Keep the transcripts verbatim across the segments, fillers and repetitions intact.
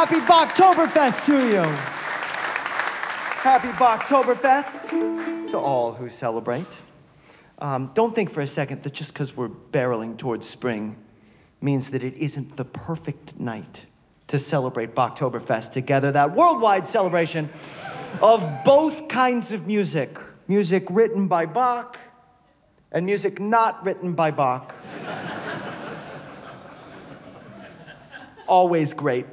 Happy Boktoberfest to you. Happy Boktoberfest to all who celebrate. Um, don't think for a second that just because we're barreling towards spring means that it isn't the perfect night to celebrate Boktoberfest together, that worldwide celebration of both kinds of music. Music written by Bach and music not written by Bach. Always great.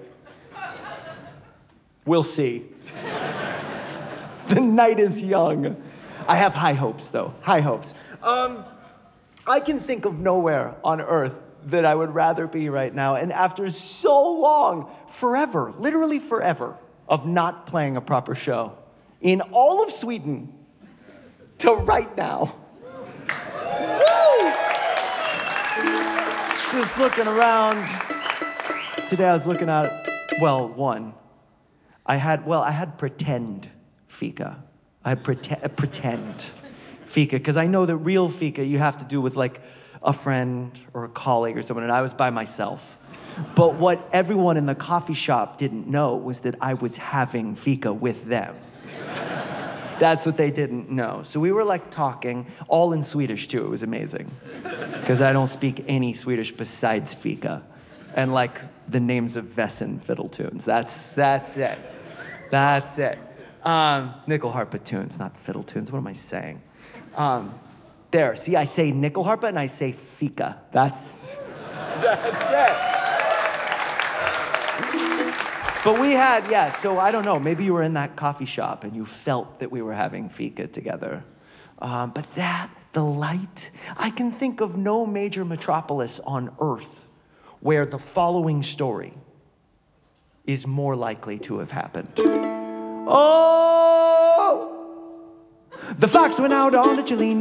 We'll see. The night is young. I have high hopes, though. High hopes. Um, I can think of nowhere on earth that I would rather be right now. And after so long, forever, literally forever, of not playing a proper show in all of Sweden to right now. Woo! Just looking around. Today I was looking at, well, one. I had, well, I had pretend fika. I had pretend, pretend fika, because I know that real fika you have to do with like a friend or a colleague or someone, and I was by myself. But what everyone in the coffee shop didn't know was that I was having fika with them. That's what they didn't know. So we were like talking, all in Swedish too. It was amazing. Because I don't speak any Swedish besides fika. And like the names of Wesen fiddle tunes. That's, that's it. That's it. Um, Nyckelharpa tunes, not fiddle tunes. What am I saying? Um, there, see, I say Nyckelharpa and I say fika. That's, that's it. But we had, yeah, so I don't know, maybe you were in that coffee shop and you felt that we were having fika together. Um, but that, the light, I can think of no major metropolis on earth where the following story is more likely to have happened. Oh! The fox went out on the Chilean